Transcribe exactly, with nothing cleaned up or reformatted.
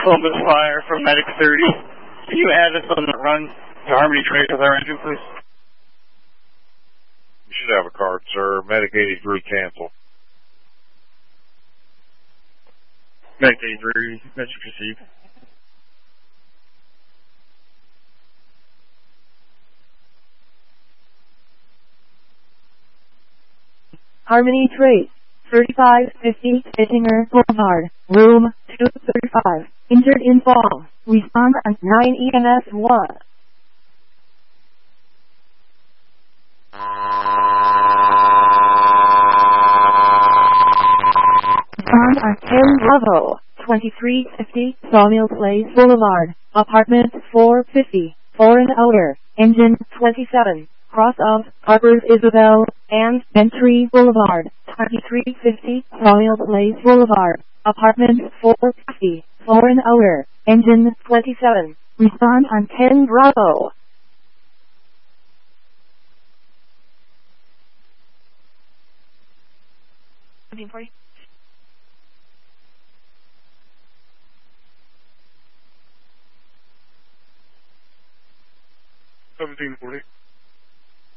Columbus Fire from Medic thirty. Can you add us on the run to Harmony Trade with our engine, please? You should have a card, sir. Medic eighty-three, cancel. Medic eighty-three, message received. Harmony Trade, thirty-five fifty Hittinger Boulevard, room two thirty-five, injured in fall, respond at nine E M S one. Respond at ten Bravo, twenty-three fifty Sawmill Place Boulevard, apartment four fifty, foreign odor, engine twenty-seven. Cross of Harper's Isabel and Bentry Boulevard, twenty-three fifty Sawmill Place Boulevard, apartment four fifty, foreign odor, engine twenty-seven. Respond on ten Bravo. seventeen forty. seventeen forty.